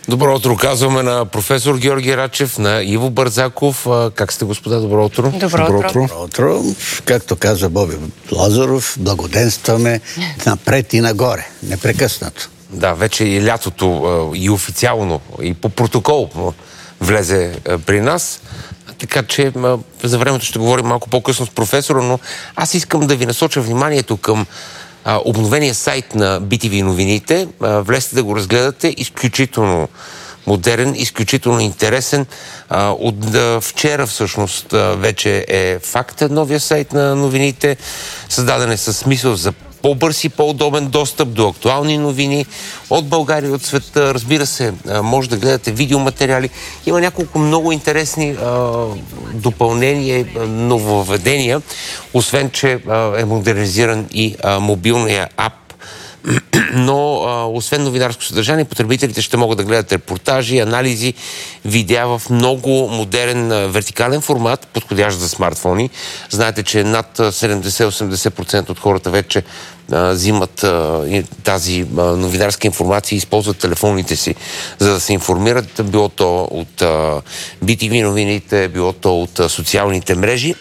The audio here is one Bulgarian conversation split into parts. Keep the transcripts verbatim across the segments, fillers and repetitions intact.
Добро утро казваме на професор Георги Рачев, на Иво Бързаков. Как сте, господа? Добро утро. Добро, Добро утро. Добро утро. Както каза Боби Лазаров, благоденстваме напред и нагоре. Непрекъснато. Да, вече и лятото и официално, и по протокол влезе при нас. Така че за времето ще говорим малко по-късно с професора, но аз искам да ви насоча вниманието към а, обновения сайт на би ти ви новините. А, влезте да го разгледате. Изключително модерен, изключително интересен. А, от а, вчера всъщност а, вече е факт новия сайт на новините. Създаден е със смисъл за по-бърз и по-удобен достъп до актуални новини от България и от света. Разбира се, може да гледате видеоматериали. Има няколко много интересни а, допълнения, нововведения, освен че а, е модернизиран и а, мобилния ап. Но а, освен новинарско съдържание, потребителите ще могат да гледат репортажи, анализи, видеа в много модерен а, вертикален формат, подходящ за смартфони. Знаете, че над седемдесет до осемдесет процента от хората вече а, взимат а, тази а, новинарска информация и използват телефоните си, за да се информират, било то от а, би ти ви новините, било то от а, социалните мрежи.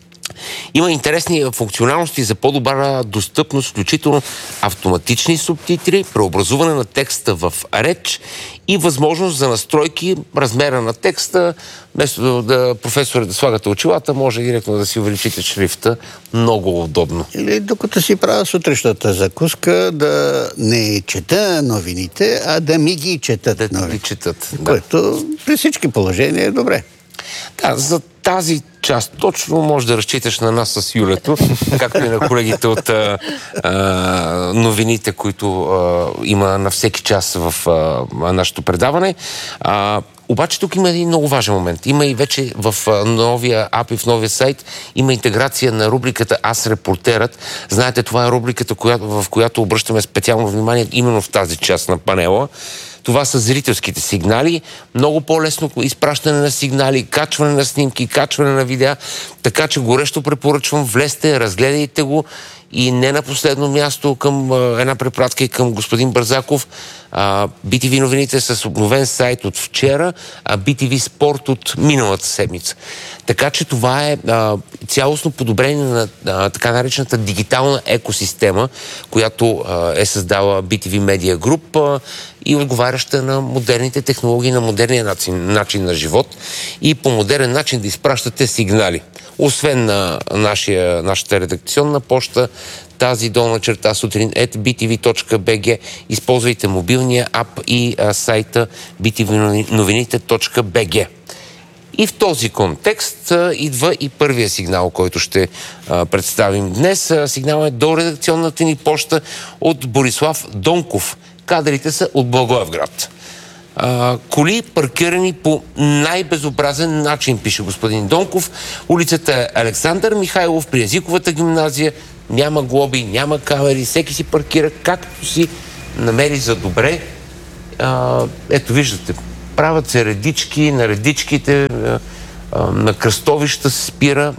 Има интересни функционалности за по-добра достъпност, включително автоматични субтитри, преобразуване на текста в реч и възможност за настройки размера на текста. Вместо да професора да слагате очилата, може директно да си увеличите шрифта. Много удобно. Или докато си правя сутрешната закуска, да не чета новините, а да ми ги четат да новините. Ги четат, да. Което при всички положения е добре. Да, за тази част точно може да разчиташ на нас с Юлето, както и на колегите от а, а, новините, които а, има на всеки час в а, нашето предаване. А, обаче тук има един много важен момент. Има и вече в а, новия ап и в новия сайт има интеграция на рубриката Аз репортерът. Знаете, това е рубриката, която, в която обръщаме специално внимание именно в тази част на панела. Това са зрителските сигнали. Много по-лесно изпращане на сигнали, качване на снимки, качване на видеа. Така че горещо препоръчвам, влезте, разгледайте го. И не на последно място към а, една препратка и към господин Бързаков. А, би ти ви новините с обновен сайт от вчера, а би ти ви спорт от миналата седмица. Така че това е а, цялостно подобрение на а, така наречената дигитална екосистема, която а, е създала би ти ви Media Group а, и отговаряща на модерните технологии, на модерния начин, начин на живот и по модерен начин да изпращате сигнали. Освен на нашия, нашата редакционна поща, тази долна черта сутрин ет би ти ви точка би джи, използвайте мобилния ап и а, сайта би ти ви новините точка би джи. И в този контекст а, идва и първия сигнал, който ще а, представим днес. А, сигналът е до редакционната ни поща от Борислав Донков. Кадрите са от Благоевград. А, коли паркирани по най-безобразен начин, пише господин Донков. Улицата е Александър Михайлов при Езиковата гимназия. Няма глоби, няма камери, всеки си паркира както си намери за добре. А, ето виждате, правят се редички, на редичките, а, а, на кръстовища се спира.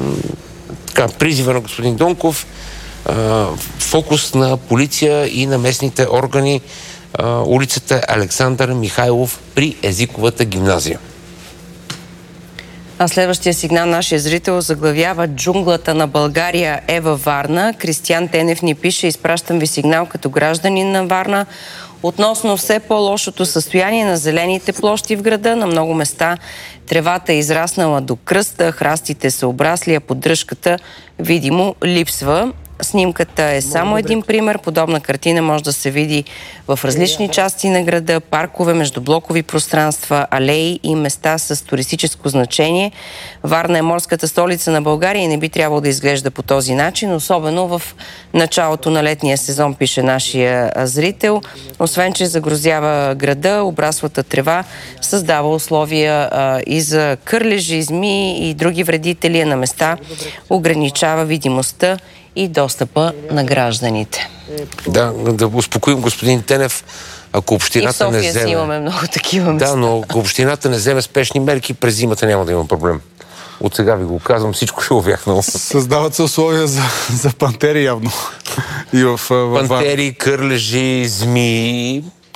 Така, призива на господин Донков, а, фокус на полиция и на местните органи. Uh, улицата Александър Михайлов при Езиковата гимназия. А следващия сигнал нашия зрител заглавява: "Джунглата на България е във Варна". Кристиян Тенев ни пише: "Изпращам ви сигнал като гражданин на Варна относно все по-лошото състояние на зелените площи в града. На много места тревата е израснала до кръста, храстите са обрасли, а поддръжката видимо липсва". Снимката е само един пример. Подобна картина може да се види в различни части на града, паркове, междублокови пространства, алеи и места с туристическо значение. Варна е морската столица на България и не би трябвало да изглежда по този начин, особено в началото на летния сезон, пише нашия зрител. Освен че загрозява града, обраслата трева създава условия а, и за кърлежи, змии и други вредители, на места ограничава видимостта и достъпа на гражданите. Да, да успокоим господин Тенев, ако общината не вземе... И в София си имаме много такива места. Да, но ако общината не вземе спешни мерки, през зимата няма да има проблем. От сега ви го казвам, всичко ще увяхнало. Създават се условия за, за пантери явно. И в, в, пантери, кърлежи, змии...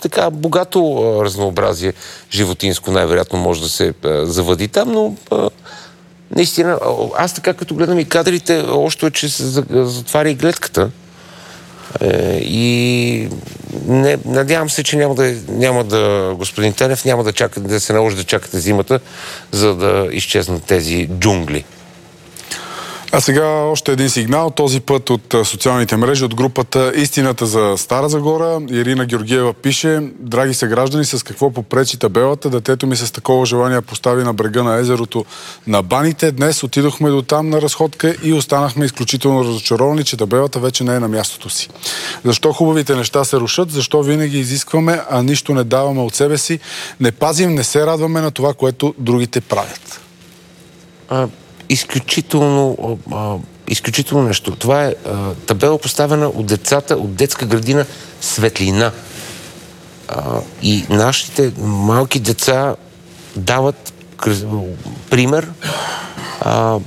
така богато а, разнообразие животинско най-вероятно може да се а, завади там, но а, наистина, аз така като гледам и кадрите, още е, че се затваря и гледката. Е, и не, надявам се, че няма да, няма да, господин Тенев, няма да, чака, да се наложи да чакате зимата, за да изчезнат тези джунгли. А сега още един сигнал, този път от социалните мрежи, от групата Истината за Стара Загора. Ирина Георгиева пише: драги съграждани, с какво попречи табелата? Детето ми с такова желание постави на брега на езерото на Баните. Днес отидохме до там на разходка и останахме изключително разочаровани, че табелата вече не е на мястото си. Защо хубавите неща се рушат? Защо винаги изискваме, а нищо не даваме от себе си? Не пазим, не се радваме на това, което другите правят. А... Изключително, а, изключително нещо. Това е а, табела поставена от децата, от детска градина Светлина. А, и нашите малки деца дават пример. А,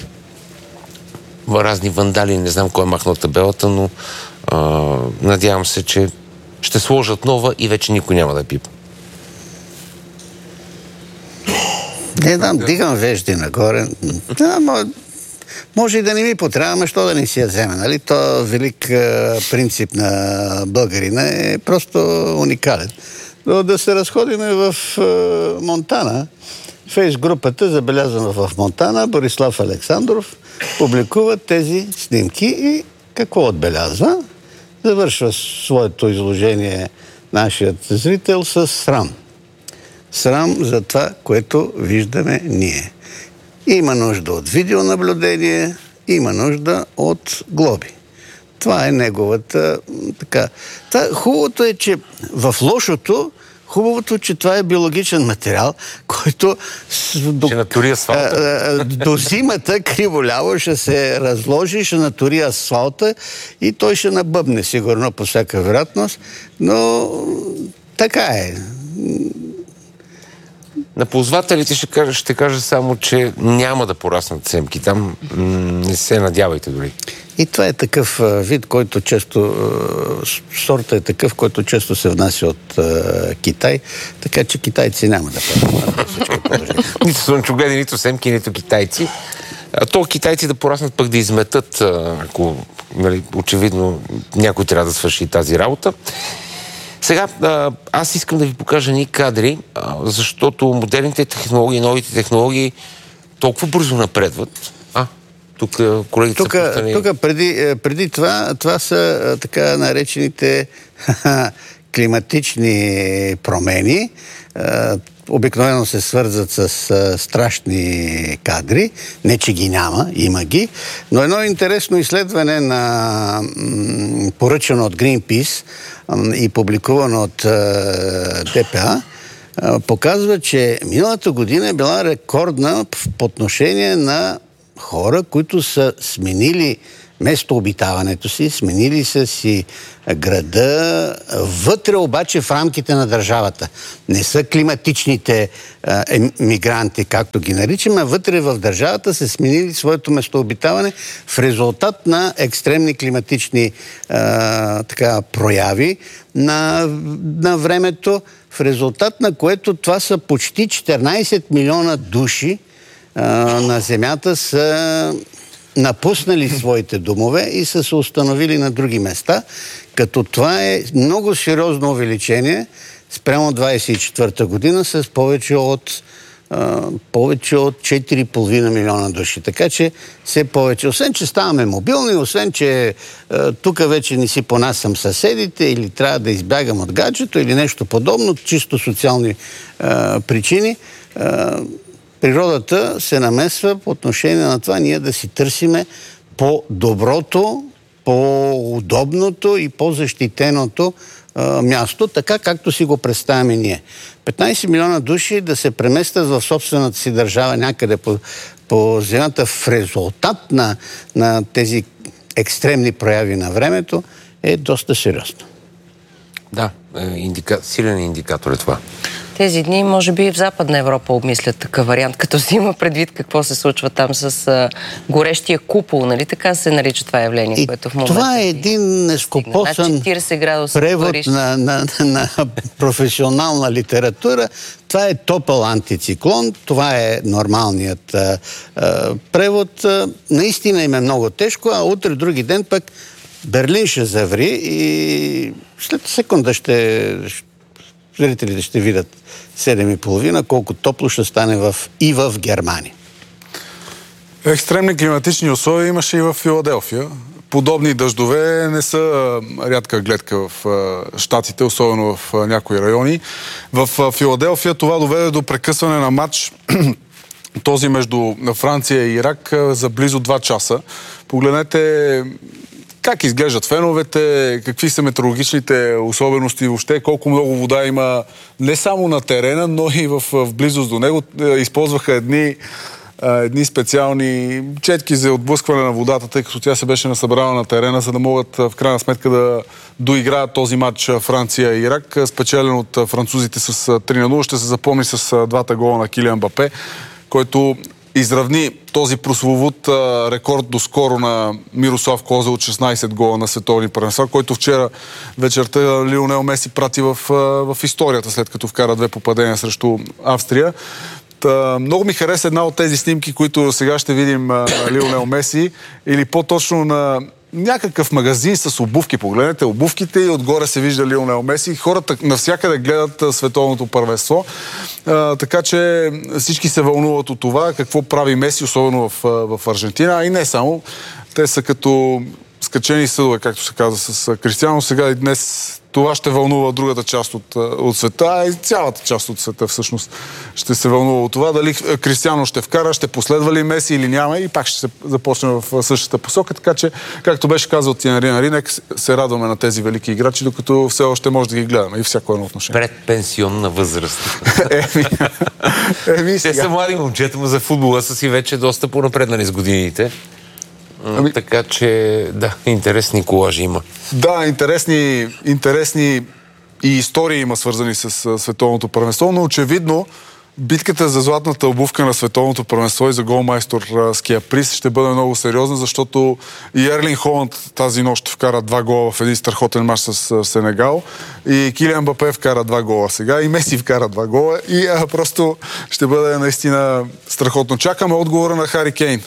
разни вандали, не знам кой е махнал табелата, но а, надявам се, че ще сложат нова и вече никой няма да пипа. Не знам, дигам вежди нагоре. Да, може, може и да не ми потрябва, но що да не си я вземе, нали? То велик а, принцип на българина е просто уникален. Но да се разходиме в а, Монтана. Фейс групата, забелязана в Монтана, Борислав Александров публикува тези снимки и какво отбелязва? Завършва своето изложение нашият зрител с срам. Срам за това, което виждаме ние. Има нужда от видеонаблюдение, има нужда от глоби. Това е неговата така. Та, хубавото е, че в лошото, хубавото, че това е биологичен материал, който до, ще натури асфалта. До зимата криволяво ще се разложи, ще натури асфалта и той ще набъбне сигурно по всяка вероятност, но така е. На ползвателите ще кажа, ще кажа само, че няма да пораснат семки. Там м- не се надявайте дори. И това е такъв а, вид, който често... А, сорта е такъв, който често се внася от а, Китай, така че китайци няма да правят. Нито слънчогледи, нито семки, нито китайци. А то китайци да пораснат, пък да изметат, а, ако, нали, очевидно някой трябва да свърши тази работа. Сега, аз искам да ви покажа ни кадри, защото модерните технологии, новите технологии толкова бързо напредват. А, тук колегите тук, са пустани... Тук преди, преди това, това са така наречените климатични промени. Обикновено се свързват с страшни кадри. Не, че ги няма, има ги. Но едно интересно изследване на поръчано от Greenpeace и публикувано от ДПА показва, че миналата година е била рекордна в отношение на хора, които са сменили местообитаването си, сменили са си града, вътре обаче в рамките на държавата. Не са климатичните емигранти, както ги наричаме, а вътре в държавата се сменили своето местообитаване в резултат на екстремни климатични а, така, прояви на, на времето, в резултат на което това са почти четиринайсет милиона души а, на Земята са напуснали своите домове и са се установили на други места, като това е много сериозно увеличение спрямо двайсет и четвърта година с повече от, а, повече от четири и половина милиона души. Така че все повече. Освен, че ставаме мобилни, освен, че тук вече не си понасям съседите или трябва да избягам от гаджето или нещо подобно, чисто социални а, причини, а, природата се намесва по отношение на това ние да си търсиме по-доброто, по-удобното и по-защитеното а, място, така както си го представяме ние. петнайсет милиона души да се преместят в собствената си държава някъде по, по земята в резултат на, на тези екстремни прояви на времето е доста сериозно. Да, индика... силен индикатор е това. Тези дни, може би, в Западна Европа обмислят такъв вариант, като си има предвид какво се случва там с а, горещия купол, нали? Така се нарича това явление, и което в момента... Това е един нескопосан превод на, на, на професионална литература. Това е топъл антициклон, това е нормалният а, а, превод. А, наистина им е много тежко, а утре, други ден пък Берлин ще заври и след секунда ще... зрителите ще видят седем и половина, колко топло ще стане в, и в Германия. Екстремни климатични условия имаше и в Филаделфия. Подобни дъждове не са рядка гледка в щатите, особено в някои райони. В Филаделфия това доведе до прекъсване на матч, този между Франция и Ирак, за близо два часа. Погледнете как изглеждат феновете, какви са метеорологичните особености въобще, колко много вода има не само на терена, но и в, в близост до него. Използваха едни, едни специални четки за отблъскване на водата, тъй като тя се беше насъбрала на терена, за да могат в крайна сметка да доиграят този матч Франция и Ирак, спечелен от французите с три на нула. Ще се запомни с двата гола на Килиан Мбапе, който изравни този прословут а, рекорд доскоро на Мирослав Клозе от шестнайсет гола на световни първенства, който вчера вечерта Лионел Меси прати в, а, в историята, след като вкара две попадения срещу Австрия. Та, много ми хареса една от тези снимки, които сега ще видим а, на Лионел Меси, или по-точно на някакъв магазин с обувки. Погледнете обувките и отгоре се вижда Лионел Меси. Хората навсякъде гледат а, световното първенство. А, така че всички се вълнуват от това какво прави Меси, особено в, в Аржентина, а и не само. Те са като скачени съдове, както се казва с Кристиано. Сега и днес това ще вълнува другата част от, от света, а и цялата част от света всъщност ще се вълнува от това. Дали Кристиано ще вкара, ще последва ли Меси или няма, и пак ще се започне в същата посока. Така че, както беше казал Тиари Енри, нека се радваме на тези велики играчи, докато все още може да ги гледаме и всяко едно отношение. Предпенсионна възраст. Еми, еми Те са млади момчета, но за футбола са си вече доста по-напреднали с годините. Ами... Така че, да, интересни колажи има. Да, интересни, интересни и истории има свързани с а, световното първенство, но очевидно битката за златната обувка на световното първенство и за голмайсторския приз ще бъде много сериозна, защото и Ерлинг Холанд тази нощ вкара два гола в един страхотен мач с а, Сенегал, и Килиан Мбапе вкара два гола сега, и Меси вкара два гола, и а, просто ще бъде наистина страхотно. Чакаме отговора на Хари Кейн.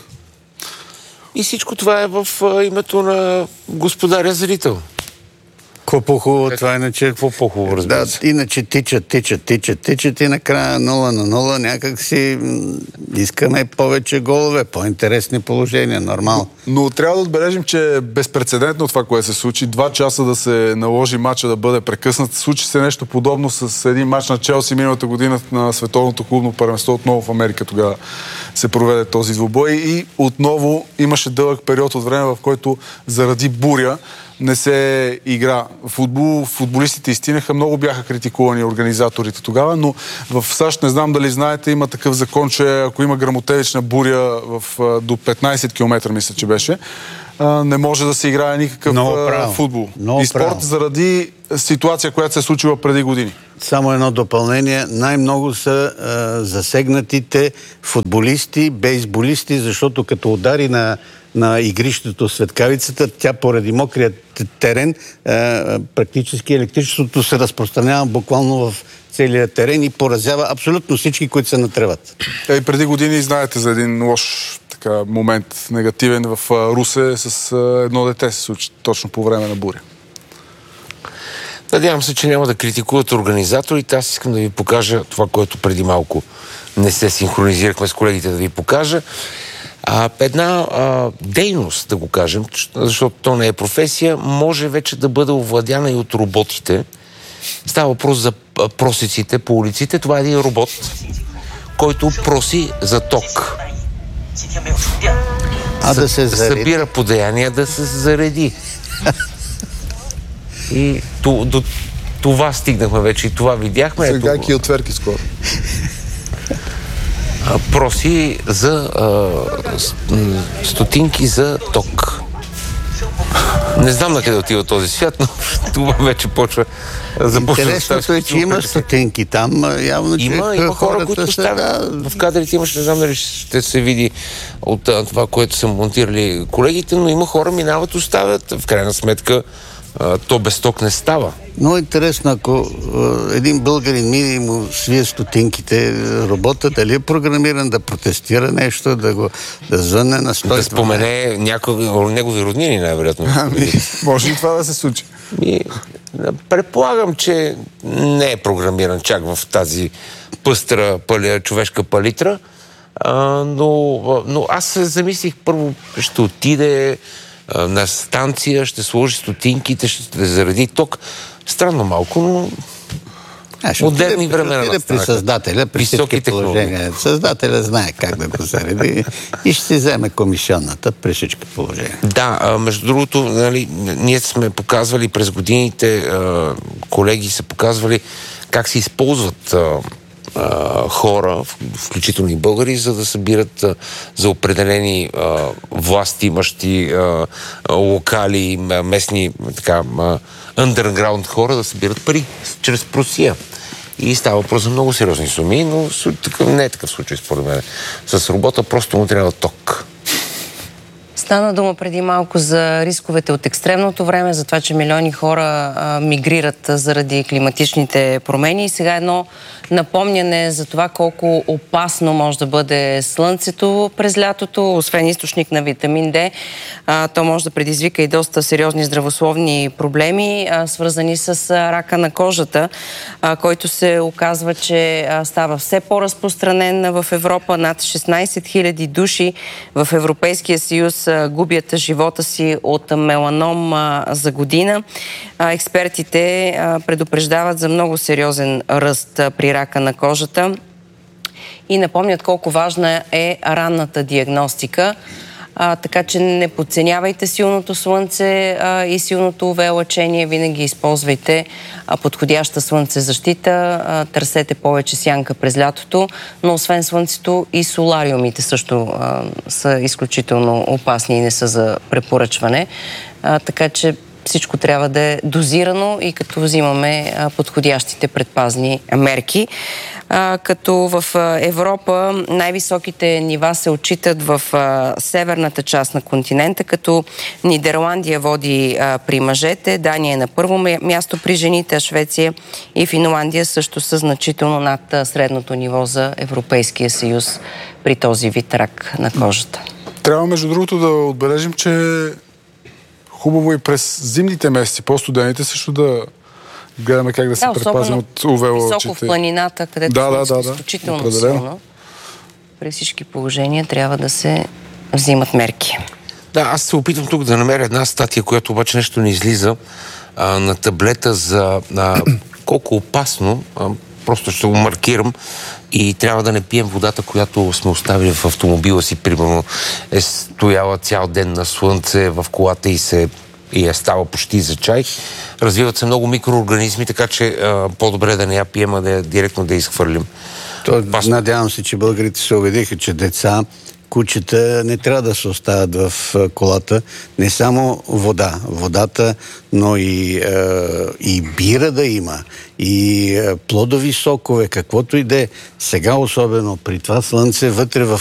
И всичко това е в а, името на господаря зрител. Какво по-хубаво как... това, иначе... Какво по-хубаво, разбира да, се. иначе тичат, тичат, тичат, тичат и накрая нула на нула някак си искаме повече голове, по-интересни положения, нормално. Но, но трябва да отбележим, че е безпрецедентно това, което се случи. Два часа да се наложи матча да бъде прекъснат. Случи се нещо подобно с един матч на Челси миналата година на световното клубно първенство. Отново в Америка тогава се проведе този двубой и отново имаше дълъг период от време, в който заради буря не се игра футбол. Футболистите изтинаха, много бяха критикувани организаторите тогава, но в САЩ, не знам дали знаете, има такъв закон, че ако има гръмотевична буря в, до петнайсет километра, мисля, че беше, не може да се играе никакъв no футбол. No и спорт право. Заради ситуация, която се е случила преди години. Само едно допълнение. Най-много са а, засегнатите футболисти, бейсболисти, защото като удари на на игрището светкавицата, тя поради мокрия терен, е, практически електричеството се разпространява буквално в целия терен и поразява абсолютно всички, които се натреват. Е, преди години знаете за един лош така, момент негативен в Русе с едно дете се случи точно по време на буря. Надявам се, че няма да критикуват организаторите. Аз искам да ви покажа това, което преди малко не се синхронизирахме с колегите да ви покажа. А, една а, дейност, да го кажем, защото то не е професия, може вече да бъде овладяна и от роботите. Става въпрос за просиците по улиците. Това е един робот, който проси за ток. А да се зареди. Събира подаяния да се зареди. И до, до това стигнахме вече и това видяхме. Сега ки отверки скоро. Проси за а, стотинки за ток. Не знам на къде отива този свят, но това вече почва започва. Интересното е, че има стотинки там. Явно, има, че има хора, които оставят. Да... В кадрите имаш, не знам дали ще се види от това, което са монтирали колегите, но има хора, минават, оставят. В крайна сметка то без ток не става. Много интересно, ако един българин мине и му свие стотинките, робота дали е програмиран да протестира нещо, да го да звънне на сто. Да спомене някои негови роднини, най-вероятно. Ами, може ли това да се случи? И, предполагам, че не е програмиран чак в тази пъстра пали, човешка палитра, а, но, но аз се замислих, първо ще отиде на станция, ще сложи стотинките, ще заради ток. Странно малко, но а, модерни времена настанаха. При създателя, при всички положения. Създателя знае как да го заради и ще си вземе комисионната при всички положения. Да, а, между другото, нали, ние сме показвали през годините, а, колеги са показвали как се използват а, а, хора, включително и българи, за да събират а, за определени а, власти, имащи а, а, локали, местни така, а, underground хора да събират пари чрез просия. И става въпрос за много сериозни суми, но не е такъв случай според мен. С робота просто му трябва ток. Стана дума преди малко за рисковете от екстремното време, за това, че милиони хора а, мигрират заради климатичните промени. И сега едно напомняне за това колко опасно може да бъде слънцето през лятото. Освен източник на витамин Д, а, то може да предизвика и доста сериозни здравословни проблеми, а, свързани с а, рака на кожата, а, който се оказва, че а, става все по-разпространен в Европа. Над шестнайсет хиляди души в Европейския съюз губят живота си от меланом а, за година. А, експертите а, предупреждават за много сериозен ръст а, при рака на кожата и напомнят колко важна е ранната диагностика. А, така че не подценявайте силното слънце а, и силното ю ви лъчение. Винаги използвайте а, подходяща слънцезащита. А, търсете повече сянка през лятото, но освен слънцето и солариумите също а, са изключително опасни и не са за препоръчване. А, така че всичко трябва да е дозирано и като взимаме а, подходящите предпазни мерки. А, като в Европа най-високите нива се отчитат в а, северната част на континента, като Нидерландия води а, при мъжете, Дания е на първо място при жените, а Швеция и Финландия също са значително над а, средното ниво за Европейския съюз при този вид рак на кожата. Трябва, между другото, да отбележим, че хубаво и през зимните месеци, по-студените, също да гледаме как да се да, предпазим от ю ви лъчите. Високо в планината, където да, да, да, изключително да, силно. При всички положения трябва да се взимат мерки. Да, аз се опитвам тук да намеря една статия, която обаче нещо не излиза а, на таблета за а, колко опасно, а, просто ще го маркирам, и трябва да не пием водата, която сме оставили в автомобила си, примерно е стояла цял ден на слънце в колата и се и е става почти за чай. Развиват се много микроорганизми, така че а, по-добре да не я пием, а да я директно да я изхвърлим. То, надявам се, че българите се убедиха, че деца, кучета не трябва да се оставят в колата. Не само вода. Водата, но и, е, и бира да има. И е, плодови сокове, каквото и да е. Сега особено при това слънце, вътре в